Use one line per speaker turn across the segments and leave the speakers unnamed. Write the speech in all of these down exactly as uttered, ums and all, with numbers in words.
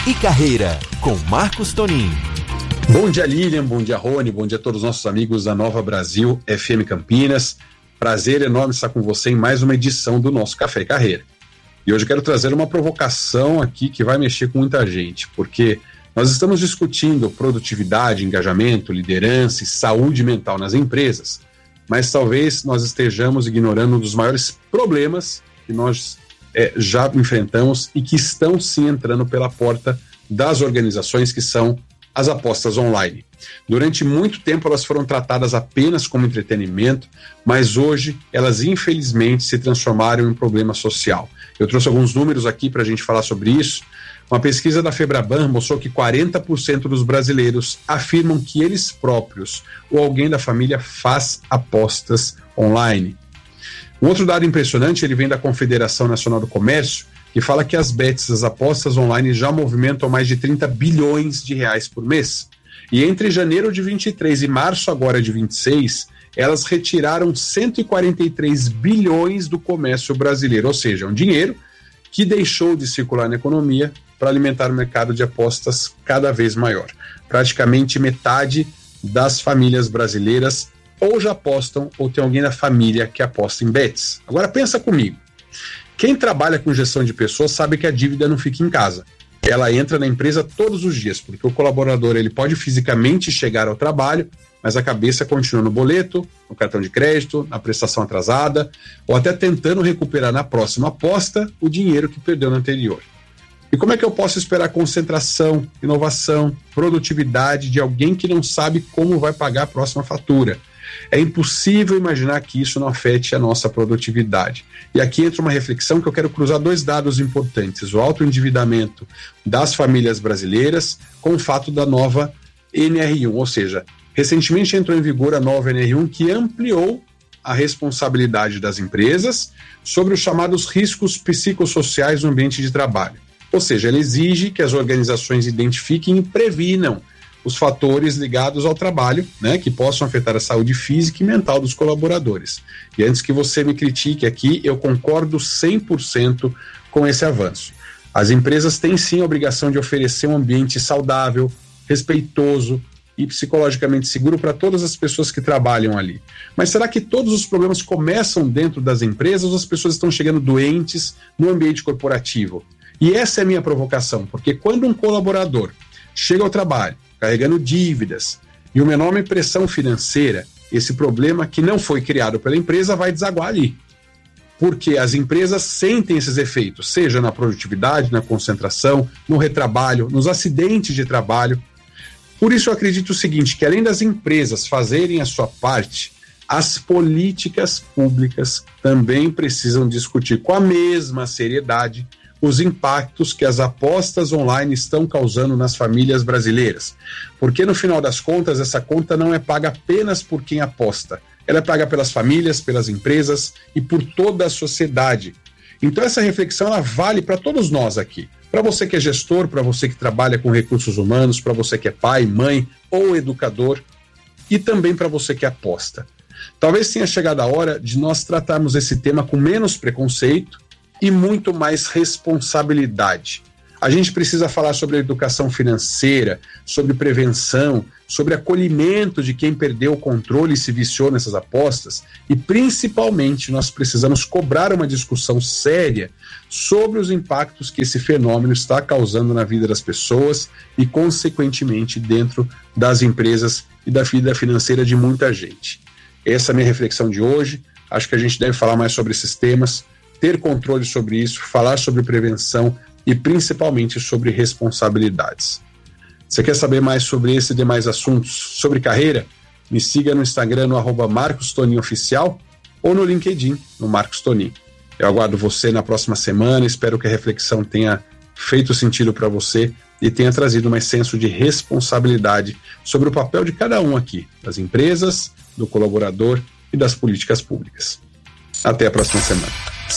e Carreira, com Marcos Tonin.
Bom dia, Lilian, bom dia, Rony, bom dia a todos os nossos amigos da Nova Brasil F M Campinas. Prazer enorme estar com você em mais uma edição do nosso Café e Carreira. E hoje eu quero trazer uma provocação aqui que vai mexer com muita gente, porque nós estamos discutindo produtividade, engajamento, liderança e saúde mental nas empresas, mas talvez nós estejamos ignorando um dos maiores problemas que nós é, já enfrentamos e que estão sim entrando pela porta das organizações, que são as apostas online. Durante muito tempo elas foram tratadas apenas como entretenimento, mas hoje elas infelizmente se transformaram em um problema social. Eu trouxe alguns números aqui para a gente falar sobre isso. Uma pesquisa da Febraban mostrou que quarenta por cento dos brasileiros afirmam que eles próprios ou alguém da família faz apostas online. Um outro dado impressionante, ele vem da Confederação Nacional do Comércio, que fala que as bets, as apostas online, já movimentam mais de trinta bilhões de reais por mês. E entre janeiro de vinte e três e março agora de vinte e seis, elas retiraram cento e quarenta e três bilhões do comércio brasileiro, ou seja, um dinheiro que deixou de circular na economia para alimentar o mercado de apostas cada vez maior. Praticamente metade das famílias brasileiras ou já apostam ou tem alguém na família que aposta em bets. Agora pensa comigo. Quem trabalha com gestão de pessoas sabe que a dívida não fica em casa. Ela entra na empresa todos os dias, porque o colaborador ele pode fisicamente chegar ao trabalho, mas a cabeça continua no boleto, no cartão de crédito, na prestação atrasada, ou até tentando recuperar na próxima aposta o dinheiro que perdeu na anterior. E como é que eu posso esperar concentração, inovação, produtividade de alguém que não sabe como vai pagar a próxima fatura? É impossível imaginar que isso não afete a nossa produtividade. E aqui entra uma reflexão que eu quero cruzar dois dados importantes: o alto endividamento das famílias brasileiras com o fato da nova N R um, ou seja, recentemente entrou em vigor a nova N R um, que ampliou a responsabilidade das empresas sobre os chamados riscos psicossociais no ambiente de trabalho. Ou seja, ela exige que as organizações identifiquem e previnam os fatores ligados ao trabalho, né, que possam afetar a saúde física e mental dos colaboradores. E antes que você me critique aqui, eu concordo cem por cento com esse avanço. As empresas têm sim a obrigação de oferecer um ambiente saudável, respeitoso e psicologicamente seguro para todas as pessoas que trabalham ali. Mas será que todos os problemas começam dentro das empresas ou as pessoas estão chegando doentes no ambiente corporativo? E essa é a minha provocação, porque quando um colaborador chega ao trabalho carregando dívidas e uma enorme pressão financeira, esse problema que não foi criado pela empresa vai desaguar ali. Porque as empresas sentem esses efeitos, seja na produtividade, na concentração, no retrabalho, nos acidentes de trabalho. Por isso eu acredito o seguinte, que além das empresas fazerem a sua parte, as políticas públicas também precisam discutir com a mesma seriedade os impactos que as apostas online estão causando nas famílias brasileiras. Porque, no final das contas, essa conta não é paga apenas por quem aposta. Ela é paga pelas famílias, pelas empresas e por toda a sociedade. Então, essa reflexão ela vale para todos nós aqui. Para você que é gestor, para você que trabalha com recursos humanos, para você que é pai, mãe ou educador e também para você que aposta. Talvez tenha chegado a hora de nós tratarmos esse tema com menos preconceito e muito mais responsabilidade. A gente precisa falar sobre educação financeira, sobre prevenção, sobre acolhimento de quem perdeu o controle e se viciou nessas apostas e, principalmente, nós precisamos cobrar uma discussão séria sobre os impactos que esse fenômeno está causando na vida das pessoas e, consequentemente, dentro das empresas e da vida financeira de muita gente. Essa é a minha reflexão de hoje. Acho que a gente deve falar mais sobre esses temas, ter controle sobre isso, falar sobre prevenção e principalmente sobre responsabilidades. Você quer saber mais sobre esse e demais assuntos sobre carreira? Me siga no Instagram no arroba Marcos Tonin Oficial ou no LinkedIn no Marcos Tonin. Eu aguardo você na próxima semana, espero que a reflexão tenha feito sentido para você e tenha trazido mais senso de responsabilidade sobre o papel de cada um aqui, das empresas, do colaborador e das políticas públicas. Até a próxima semana.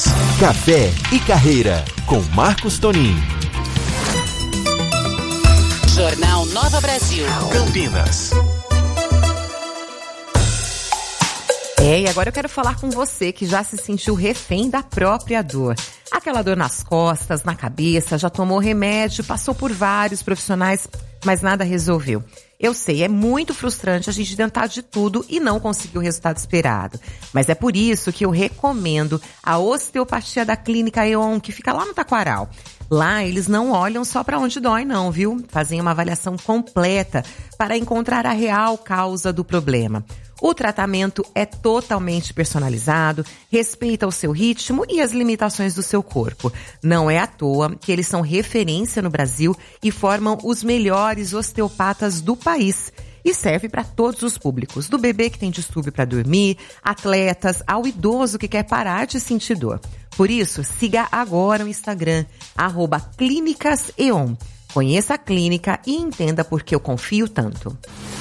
Café e Carreira, com Marcos Tonin.
Jornal Nova Brasil.
Campinas.
É, e agora eu quero falar com você que já se sentiu refém da própria dor. Aquela dor nas costas, na cabeça, já tomou remédio, passou por vários profissionais, mas nada resolveu. Eu sei, é muito frustrante a gente tentar de tudo e não conseguir o resultado esperado. Mas é por isso que eu recomendo a osteopatia da Clínica E.O N, que fica lá no Taquaral. Lá eles não olham só para onde dói não, viu? Fazem uma avaliação completa para encontrar a real causa do problema. O tratamento é totalmente personalizado, respeita o seu ritmo e as limitações do seu corpo. Não é à toa que eles são referência no Brasil e formam os melhores osteopatas do país. E serve para todos os públicos, do bebê que tem distúrbio para dormir, atletas, ao idoso que quer parar de sentir dor. Por isso, siga agora o Instagram, arroba Clínicas E O N. Conheça a clínica e entenda por que eu confio tanto.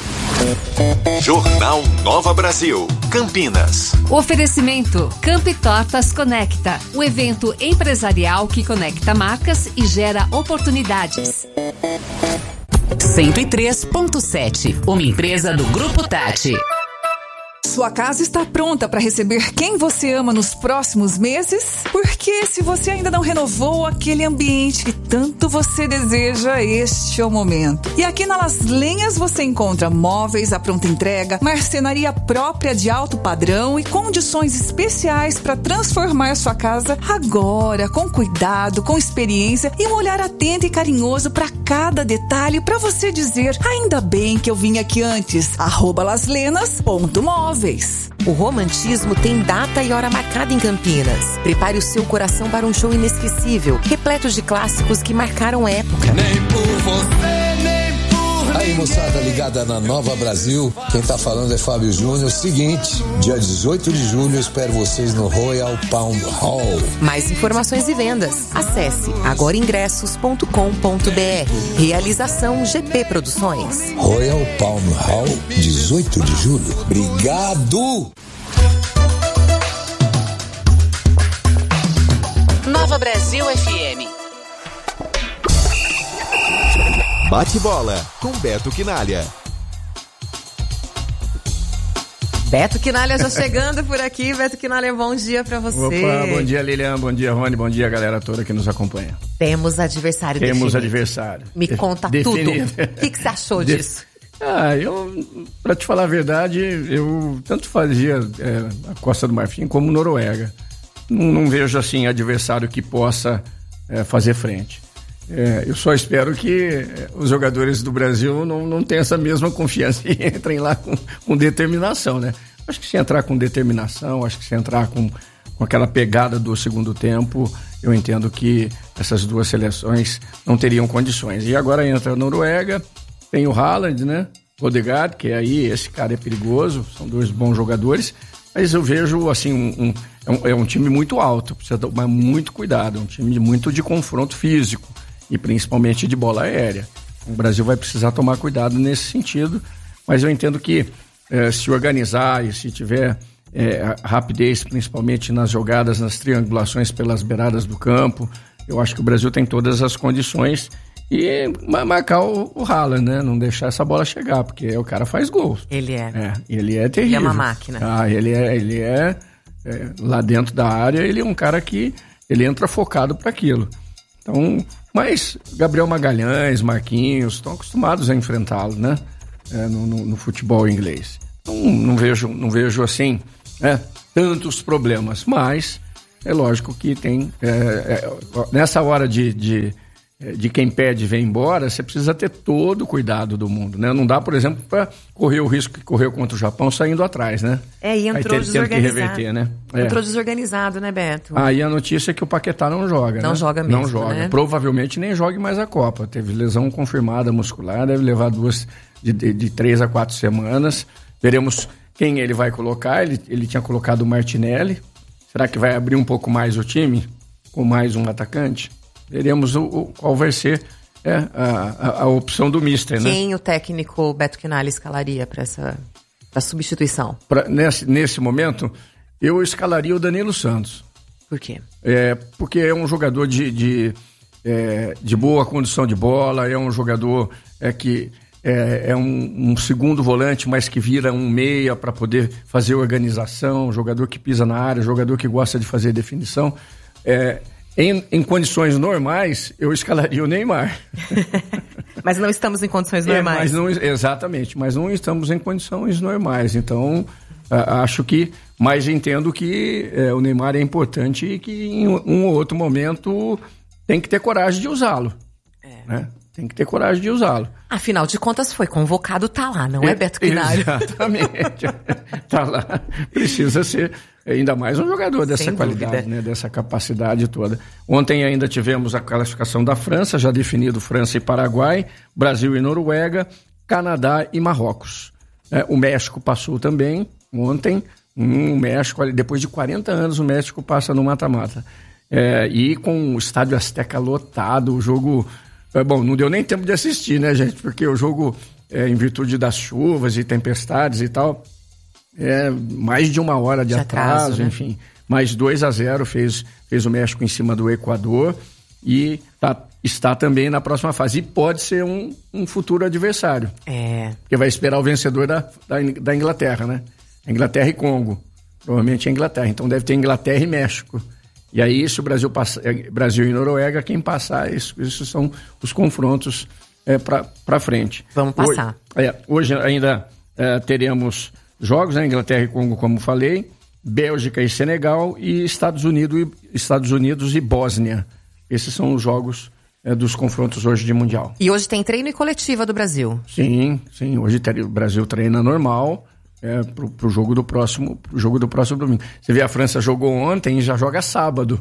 Jornal Nova Brasil, Campinas.
Oferecimento Campi Tortas Conecta, o evento empresarial que conecta marcas e gera oportunidades.
cento e três ponto sete, uma empresa do Grupo Tati.
Sua casa está pronta para receber quem você ama nos próximos meses? Porque se você ainda não renovou aquele ambiente que tanto você deseja, este é o momento. E aqui na Las Lenhas você encontra móveis à pronta entrega, marcenaria própria de alto padrão e condições especiais para transformar sua casa agora, com cuidado, com experiência e um olhar atento e carinhoso para cada detalhe para você dizer, ainda bem que eu vim aqui antes. arroba laslenas ponto móveis.
O romantismo tem data e hora marcada em Campinas. Prepare o seu coração para um show inesquecível, repleto de clássicos que marcaram época.
Nem por você, nem por Aí, moçada ligada na Nova Brasil, quem tá falando é Fábio Júnior. Seguinte, dia dezoito de julho eu espero vocês no Royal Palm Hall.
Mais informações e vendas. Acesse agora ingressos ponto com ponto br. Realização G P Produções.
Royal Palm Hall, dezoito de julho. Obrigado!
Nova Brasil F M.
Bate bola com Beto Quinalha.
Beto Quinalha já chegando por aqui. Beto Quinalha, bom dia pra você.
Opa, bom dia Lilian, bom dia Rony, bom dia galera toda que nos acompanha.
Temos adversário
Temos
definido.
adversário.
Me de- conta definido. tudo. O que, que você achou
de-
disso?
Ah, eu, pra te falar a verdade, eu tanto fazia é, a Costa do Marfim como Noruega. Não, não vejo assim adversário que possa é, fazer frente. É, eu só espero que os jogadores do Brasil não, não tenham essa mesma confiança e entrem lá com, com determinação, né? Acho que se entrar com determinação, acho que se entrar com, com aquela pegada do segundo tempo, eu entendo que essas duas seleções não teriam condições. E agora entra a Noruega, tem o Haaland, né? Odegaard, que aí esse cara é perigoso, são dois bons jogadores, mas eu vejo assim, um, um, é, um, é um time muito alto, precisa tomar muito cuidado, é um time de, muito de confronto físico. E principalmente de bola aérea. O Brasil vai precisar tomar cuidado nesse sentido, mas eu entendo que eh, se organizar e se tiver eh, rapidez, principalmente nas jogadas, nas triangulações pelas beiradas do campo, eu acho que o Brasil tem todas as condições e marcar o, o Haaland, né? Não deixar essa bola chegar, porque o cara faz gols.
Ele é.
É, ele é terrível.
Ele é uma máquina.
Ah, ele é, ele é, é lá dentro da área, ele é um cara que ele entra focado para aquilo. Então, mas Gabriel Magalhães, Marquinhos, estão acostumados a enfrentá-lo, né? É, no, no, no futebol inglês. Então, não vejo, não vejo assim, né, tantos problemas, mas é lógico que tem, é, é, nessa hora de, de, de quem pede vir embora, você precisa ter todo o cuidado do mundo, né? Não dá, por exemplo, para correr o risco que correu contra o Japão saindo atrás, né?
É, e entrou
Aí tem, tem que reverter, né?
Entrou
é.
desorganizado, né, Beto?
Aí a notícia é que o Paquetá não joga,
Não
né?
joga mesmo,
Não joga.
né?
Provavelmente nem jogue mais a Copa. Teve lesão confirmada muscular, deve levar duas, de, de, de três a quatro semanas. Veremos quem ele vai colocar. Ele, ele tinha colocado o Martinelli. Será que vai abrir um pouco mais o time? Com mais um atacante? Veremos o, o, qual vai ser é, a, a, a opção do Mister, né?
Quem o técnico Beto Quinalha escalaria para essa pra substituição?
Pra, nesse, nesse momento, eu escalaria o Danilo Santos.
Por quê?
É, porque é um jogador de, de, é, de boa condição de bola, é um jogador é, que é, é um, um segundo volante, mas que vira um meia para poder fazer organização, jogador que pisa na área, jogador que gosta de fazer definição. É, em, em condições normais, eu escalaria o Neymar.
Mas não estamos em condições normais.
É, mas não, exatamente, mas não estamos em condições normais. Então, a, acho que, mas entendo que é, o Neymar é importante e que em um ou outro momento tem que ter coragem de usá-lo. É. Né? Tem que ter coragem de usá-lo.
Afinal de contas, foi convocado, tá lá, não é, é Beto Quinário?
Exatamente. Tá lá. Precisa ser ainda mais um jogador dessa Sem qualidade, né? Dessa capacidade toda. Ontem ainda tivemos a classificação da França, já definido França e Paraguai, Brasil e Noruega, Canadá e Marrocos. É, o México passou também ontem. Um, o México, depois de quarenta anos, o México passa no mata-mata. É, e com o Estádio Azteca lotado, o jogo... É, bom, não deu nem tempo de assistir, né, gente? Porque o jogo, é, em virtude das chuvas e tempestades e tal, é mais de uma hora de, de atraso, atraso né? Enfim. Mais dois a zero fez, fez o México em cima do Equador e tá, está também na próxima fase. E pode ser um, um futuro adversário. É. Porque vai esperar o vencedor da, da, da Inglaterra, né? Inglaterra e Congo. Provavelmente é Inglaterra. Então deve ter Inglaterra e México. E aí, se o Brasil passa, Brasil e Noruega, quem passar, isso, isso são os confrontos é, para frente.
Vamos passar.
Hoje, é, hoje ainda é, teremos jogos, né? Inglaterra e Congo, como falei, Bélgica e Senegal e Estados Unidos e, Estados Unidos e Bósnia. Esses são os jogos é, dos confrontos hoje de Mundial.
E hoje tem treino e coletiva do Brasil?
Sim, sim. Hoje o Brasil treina normal. É, pro, pro jogo do próximo pro jogo do próximo domingo. Você vê, a França jogou ontem e já joga sábado.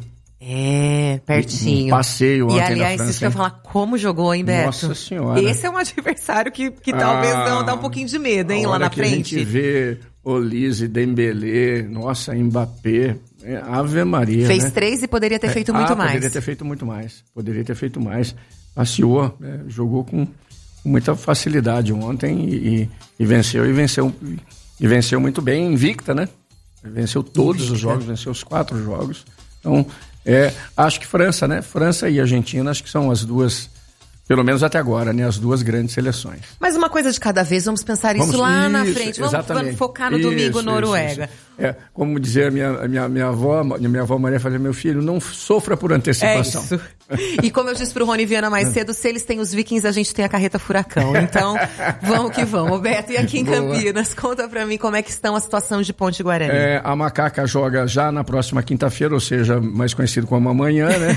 É, pertinho.
Um passeio ontem.
E aliás,
na França,
isso que eu ia falar, como jogou, hein, Beto?
Nossa Senhora.
Esse é um adversário que, que ah, talvez não dá um pouquinho de medo, hein, lá na
que
frente.
A gente vê Olise, Dembélé, nossa, Mbappé, é, Ave Maria.
Fez
né?
três e poderia ter feito
é,
muito
ah,
mais.
Poderia ter feito muito mais. Poderia ter feito mais. Passeou, né? Jogou com muita facilidade ontem e, e, e venceu, e venceu. E venceu muito bem, invicta, né? Venceu todos invicta. Os jogos, venceu os quatro jogos. Então, é, acho que França, né? França e Argentina, acho que são as duas, pelo menos até agora, né? As duas grandes seleções.
Mas uma coisa de cada vez, vamos pensar vamos, isso lá isso, na frente. Vamos, vamos focar no isso, domingo Noruega.
Isso, isso. É, como dizia a minha, a minha, minha avó, minha avó Maria falava, meu filho, não sofra por antecipação.
É isso. E como eu disse pro Rony Viana mais cedo, se eles têm os Vikings, a gente tem a carreta furacão. Então, vamos que vamos. Beto, e aqui em Boa. Campinas, conta pra mim como é que estão a situação de Ponte Guarani.
É, a Macaca joga já na próxima quinta-feira, ou seja, mais conhecido como amanhã, né?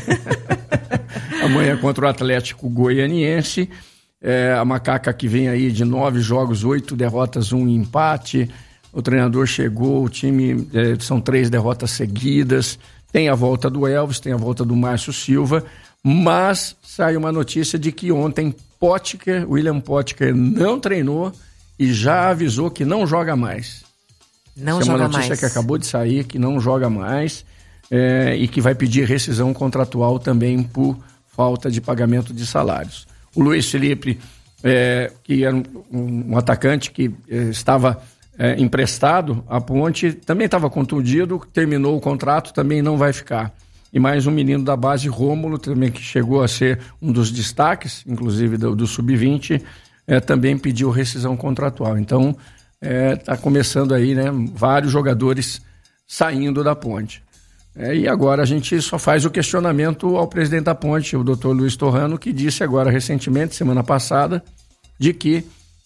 Amanhã contra o Atlético Goianiense. É, a Macaca que vem aí de nove jogos, oito derrotas, um empate. O treinador chegou, o time, é, são três derrotas seguidas. Tem a volta do Elvis, tem a volta do Márcio Silva, mas sai uma notícia de que ontem Potker, William Potker não treinou e já avisou que não joga mais.
Não
Essa
joga mais.
É uma notícia
mais.
que acabou de sair, que não joga mais é, e que vai pedir rescisão contratual também por falta de pagamento de salários. O Luiz Felipe, é, que era um, um atacante que é, estava... É, emprestado, a Ponte também estava contundido, terminou o contrato, também não vai ficar. E mais um menino da base, Rômulo, também que chegou a ser um dos destaques, inclusive do, do sub vinte, é, também pediu rescisão contratual. Então, está é, começando aí, né, vários jogadores saindo da Ponte. É, e agora a gente só faz o questionamento ao presidente da Ponte, o doutor Luiz Torrano, que disse agora recentemente, semana passada, de que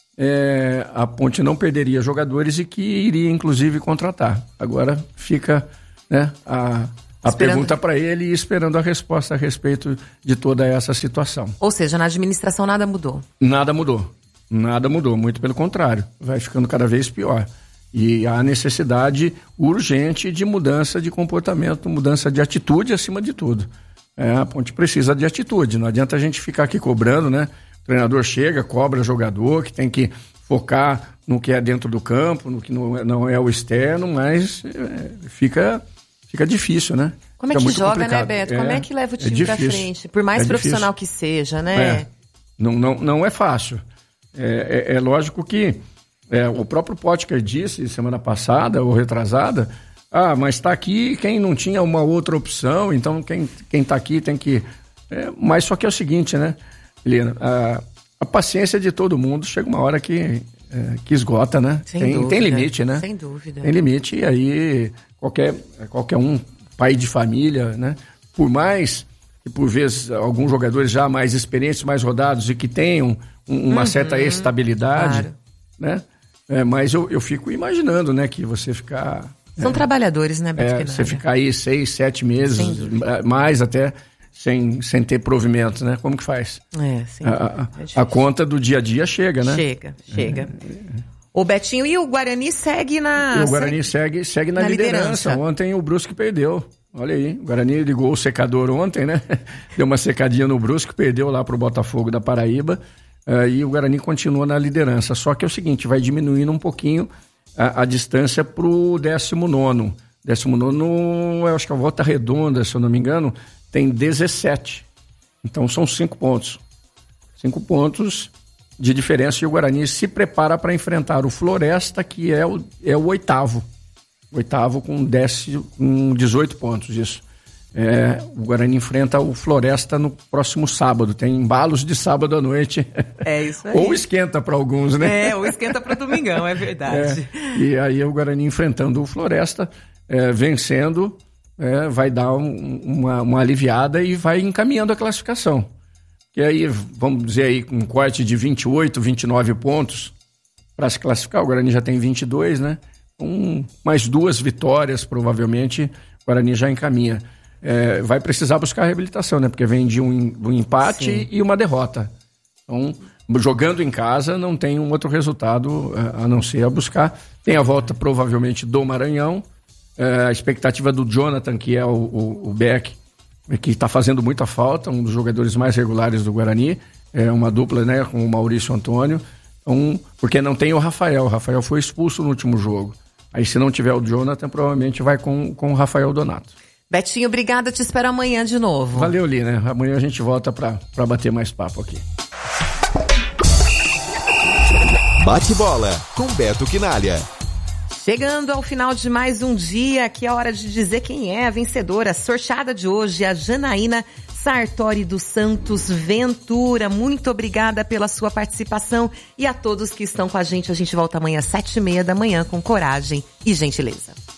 É, a Ponte não perderia jogadores e que iria, inclusive, contratar. Agora fica, né, a, a pergunta para ele e esperando a resposta a respeito de toda essa situação.
Ou seja, na administração nada mudou?
Nada mudou. Nada mudou, muito pelo contrário. Vai ficando cada vez pior. E há necessidade urgente de mudança de comportamento, mudança de atitude acima de tudo. É, a Ponte precisa de atitude, não adianta a gente ficar aqui cobrando, né? O treinador chega, cobra jogador, que tem que focar no que é dentro do campo, no que não é, não é o externo, mas é, fica, fica difícil, né?
Como é que joga, complicado. Né, Beto? É, Como é que leva o time é pra frente? Por mais é profissional difícil. Que seja, né?
É. Não, não, não é fácil. É, é, é lógico que é, o próprio Potker disse semana passada, ou retrasada, ah, mas está aqui quem não tinha uma outra opção, então quem, quem tá aqui tem que... É, mas só que é o seguinte, né? Helena, a, a paciência de todo mundo chega uma hora que, é, que esgota, né?
Sem
tem,
dúvida,
tem limite, né?
Sem dúvida.
Tem limite e aí qualquer, qualquer um, pai de família, né? por mais que por vezes alguns jogadores já mais experientes, mais rodados e que tenham um, uma uhum, certa estabilidade, claro. né? É, mas eu, eu fico imaginando, né, que você ficar...
São é, trabalhadores, né, Beto?
É, você ficar aí seis, sete meses, mais até, sem, sem ter provimento, né? Como que faz? É, sim. A, a, a conta do dia a dia chega, né?
Chega, chega. É. O Betinho, e o Guarani segue na...
E o Guarani segue, segue na, na liderança. liderança. Ontem o Brusque perdeu. Olha aí, o Guarani ligou o secador ontem, né? Deu uma secadinha no Brusque, perdeu lá pro Botafogo da Paraíba. Uh, e o Guarani continua na liderança. Só que é o seguinte, vai diminuindo um pouquinho a, a distância pro décimo nono. Décimo nono, eu acho que a Volta Redonda, se eu não me engano, tem dezessete. Então são cinco pontos. Cinco pontos de diferença, e o Guarani se prepara para enfrentar o Floresta, que é o, é o oitavo. Oitavo com, dez, com dezoito pontos, isso. É, o Guarani enfrenta o Floresta no próximo sábado. Tem embalos de sábado à noite.
É isso aí.
Ou esquenta para alguns, né?
É, ou esquenta para domingão, é verdade.
É, e aí o Guarani enfrentando o Floresta, é, vencendo, é, vai dar um, uma, uma aliviada e vai encaminhando a classificação. Que aí, vamos dizer aí, com um corte de vinte e oito, vinte e nove pontos para se classificar. O Guarani já tem vinte e dois, né? Com mais duas vitórias, provavelmente, o Guarani já encaminha. É, vai precisar buscar reabilitação, né? Porque vem de um, um empate Sim. e uma derrota. Então, jogando em casa, não tem um outro resultado a não ser a buscar. Tem a volta, provavelmente, do Maranhão. É, a expectativa do Jonathan, que é o, o, o Beck, que está fazendo muita falta, um dos jogadores mais regulares do Guarani. É uma dupla, né? Com o Maurício Antônio. Então, porque não tem o Rafael. O Rafael foi expulso no último jogo. Aí, se não tiver o Jonathan, provavelmente vai com, com o Rafael Donato.
Betinho, obrigada, te espero amanhã de novo.
Valeu, Lina. Amanhã a gente volta para bater mais papo aqui.
Bate bola com Beto Quinalha.
Chegando ao final de mais um dia, aqui é a hora de dizer quem é a vencedora. Sorteada de hoje, a Janaína Sartori dos Santos Ventura. Muito obrigada pela sua participação e a todos que estão com a gente. A gente volta amanhã às sete e meia da manhã com coragem e gentileza.